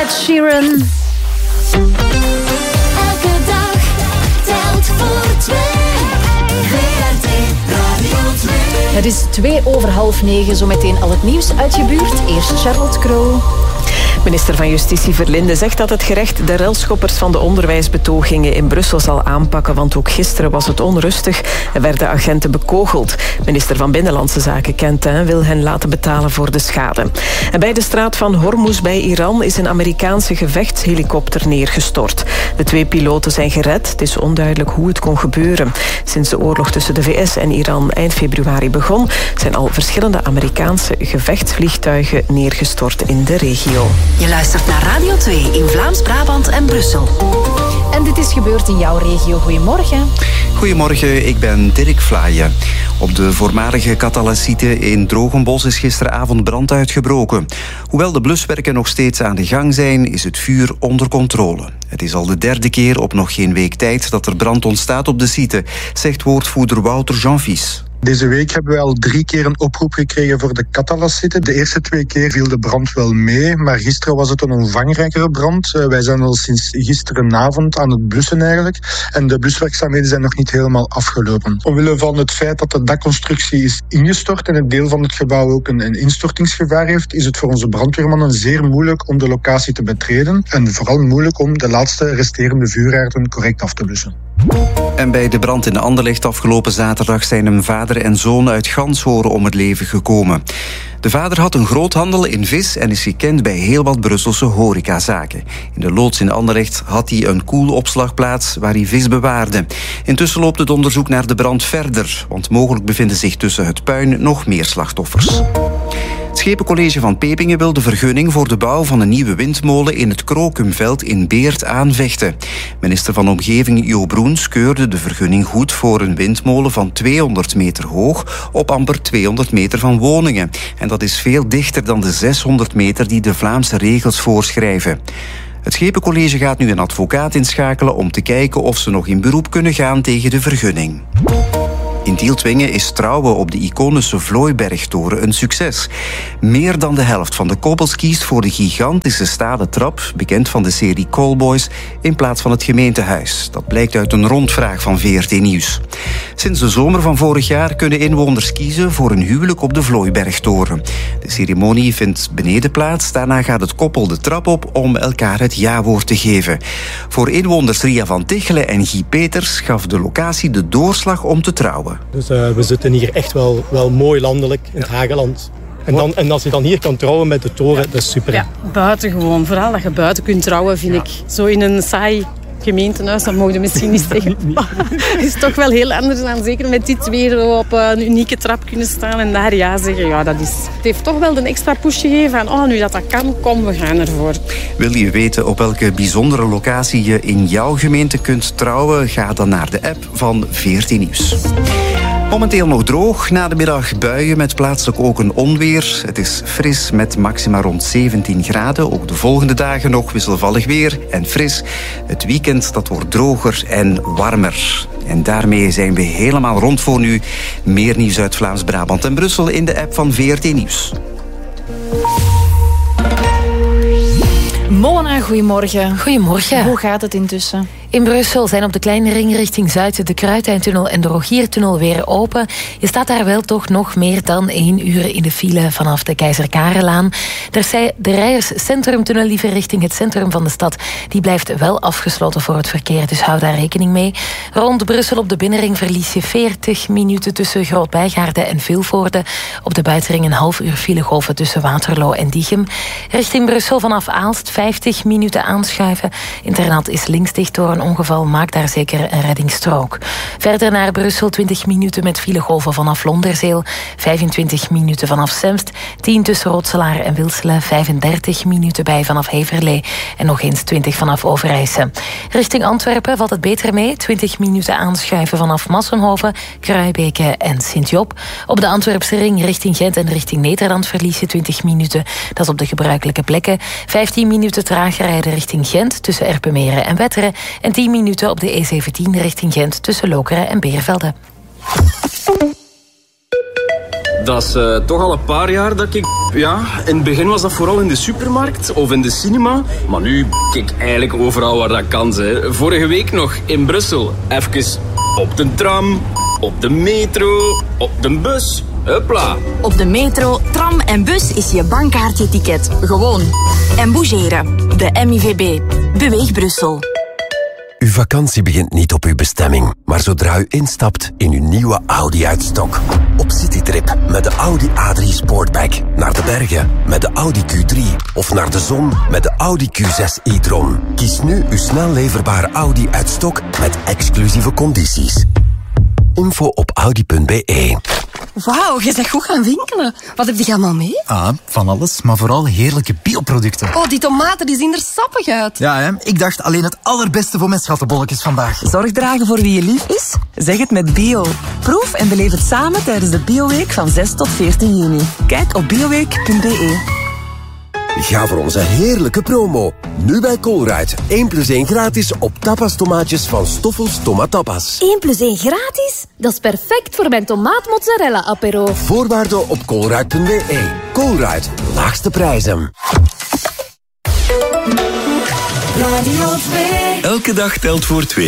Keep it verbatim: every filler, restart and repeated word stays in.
Ed Sheeran. Elke dag telt voor twee. V R T Radio twee. Het is twee over half negen, zometeen al het nieuws uit je buurt. Eerst Charlotte Kroo. Minister van Justitie Verlinde zegt dat het gerecht de relschoppers van de onderwijsbetogingen in Brussel zal aanpakken, want ook gisteren was het onrustig en werden agenten bekogeld. Minister van Binnenlandse Zaken Quentin wil hen laten betalen voor de schade. En bij de straat van Hormuz bij Iran is een Amerikaanse gevechtshelikopter neergestort. De twee piloten zijn gered. Het is onduidelijk hoe het kon gebeuren. Sinds de oorlog tussen de V S en Iran eind februari begon, zijn al verschillende Amerikaanse gevechtsvliegtuigen neergestort in de regio. Je luistert naar Radio twee in Vlaams-Brabant en Brussel. En dit is gebeurd in jouw regio. Goedemorgen. Goedemorgen, ik ben Dirk Vlaaien. Op de voormalige Catalacite in Drogenbos is gisteravond brand uitgebroken. Hoewel de bluswerken nog steeds aan de gang zijn, is het vuur onder controle. Het is al de derde keer op nog geen week tijd dat er brand ontstaat op de site, zegt woordvoerder Wouter Jean-Vies. Deze week hebben we al drie keer een oproep gekregen voor de Catalacite. De eerste twee keer viel de brand wel mee, maar gisteren was het een omvangrijkere brand. Uh, wij zijn al sinds gisterenavond aan het blussen eigenlijk. En de bluswerkzaamheden zijn nog niet helemaal afgelopen. Omwille van het feit dat de dakconstructie is ingestort en het deel van het gebouw ook een, een instortingsgevaar heeft, is het voor onze brandweermannen zeer moeilijk om de locatie te betreden. En vooral moeilijk om de laatste resterende vuuraarden correct af te blussen. En bij de brand in Anderlecht afgelopen zaterdag zijn een vader en zoon uit Ganshoren om het leven gekomen. De vader had een groothandel in vis en is gekend bij heel wat Brusselse horecazaken. In de loods in Anderlecht had hij een koelopslagplaats waar hij vis bewaarde. Intussen loopt het onderzoek naar de brand verder, want mogelijk bevinden zich tussen het puin nog meer slachtoffers. Het Schepencollege van Pepingen wil de vergunning voor de bouw van een nieuwe windmolen in het Krokumveld in Beert aanvechten. Minister van Omgeving Jo Broens keurde de vergunning goed voor een windmolen van tweehonderd meter hoog op amper tweehonderd meter van woningen. En dat is veel dichter dan de zeshonderd meter die de Vlaamse regels voorschrijven. Het Schepencollege gaat nu een advocaat inschakelen om te kijken of ze nog in beroep kunnen gaan tegen de vergunning. In Tieltwingen is trouwen op de iconische Vlooibergtoren een succes. Meer dan de helft van de koppels kiest voor de gigantische stalen trap, bekend van de serie Callboys, in plaats van het gemeentehuis. Dat blijkt uit een rondvraag van V R T Nieuws. Sinds de zomer van vorig jaar kunnen inwoners kiezen voor een huwelijk op de Vlooibergtoren. De ceremonie vindt beneden plaats, daarna gaat het koppel de trap op om elkaar het ja-woord te geven. Voor inwoners Ria van Tichelen en Guy Peters gaf de locatie de doorslag om te trouwen. Dus uh, we zitten hier echt wel, wel mooi landelijk in het Hageland. En, dan, en als je dan hier kan trouwen met de toren, ja. Dat is super. Ja, buitengewoon. Vooral dat je buiten kunt trouwen, vind ja. ik. Zo in een saai gemeentehuis, dat mogen we misschien niet zeggen. Het is toch wel heel anders dan zeker met dit weer op een unieke trap kunnen staan en daar ja zeggen. Ja, dat is, het heeft toch wel een extra push gegeven van oh, nu dat dat kan, kom, we gaan ervoor. Wil je weten op welke bijzondere locatie je in jouw gemeente kunt trouwen? Ga dan naar de app van V R T Nieuws. Momenteel nog droog, na de middag buien met plaatselijk ook een onweer. Het is fris met maxima rond zeventien graden. Ook de volgende dagen nog wisselvallig weer en fris. Het weekend dat wordt droger en warmer. En daarmee zijn we helemaal rond voor nu. Meer nieuws uit Vlaams-Brabant en Brussel in de app van V R T Nieuws. Mona, goedemorgen. Goedemorgen. Hoe gaat het intussen? In Brussel zijn op de kleine ring richting Zuid de Kruitijntunnel en de Rogiertunnel weer open. Je staat daar wel toch nog meer dan één uur in de file vanaf de Keizer Karelaan. De Rijers-Centrumtunnel liever richting het centrum van de stad, die blijft wel afgesloten voor het verkeer, dus hou daar rekening mee. Rond Brussel op de binnenring verlies je veertig minuten tussen Groot-Bijgaarde en Vilvoorde. Op de buitenring een half uur filegolven tussen Waterloo en Diegem. Richting Brussel vanaf Aalst vijftig minuten aanschuiven. Internaat is links dicht door een ongeval, maakt daar zeker een reddingsstrook. Verder naar Brussel twintig minuten met filegolven vanaf Londerzeel, vijfentwintig minuten vanaf Semst, tien tussen Rotselaar en Wilselen, vijfendertig minuten bij vanaf Heverlee en nog eens twintig vanaf Overijse. Richting Antwerpen valt het beter mee, twintig minuten aanschuiven vanaf Massenhoven, Kruibeke en Sint-Job. Op de Antwerpse ring richting Gent en richting Nederland verlies je twintig minuten, dat is op de gebruikelijke plekken. vijftien minuten trager rijden richting Gent tussen Erpenmeren en Wetteren en tien minuten op de E zeventien richting Gent tussen Lokeren en Beervelde. Dat is uh, toch al een paar jaar dat ik... Ja, in het begin was dat vooral in de supermarkt of in de cinema. Maar nu kijk ik eigenlijk overal waar dat kan. Hè. Vorige week nog in Brussel. Even op de tram, op de metro, op de bus. Hupla. Op de metro, tram en bus is je bankkaartje-ticket gewoon. En bougeren. De M I V B. Beweeg Brussel. Uw vakantie begint niet op uw bestemming, maar zodra u instapt in uw nieuwe Audi uit-stok. Op citytrip met de Audi A drie Sportback. Naar de bergen met de Audi Q drie. Of naar de zon met de Audi Q zes e-tron. Kies nu uw snel leverbare Audi uit-stok met exclusieve condities. Info op audi punt b e. Wauw, je bent goed gaan winkelen. Wat heb je allemaal mee? Ah, van alles, maar vooral heerlijke bioproducten. Oh, die tomaten die zien er sappig uit. Ja, hè? Ik dacht alleen het allerbeste voor mijn schattenbolletjes vandaag. Zorg dragen voor wie je lief is? Zeg het met bio. Proef en beleef het samen tijdens de Bioweek van zes tot veertien juni. Kijk op bioweek punt b e. Ga voor onze heerlijke promo. Nu bij Colruyt. één plus één gratis op tapas tomaatjes van Stoffels Tomatapas. één plus één gratis? Dat is perfect voor mijn tomaat-mozzarella apero. Voorwaarden op colruyt punt b e. Colruyt. Laagste prijzen. Radio twee. Elke dag telt voor twee.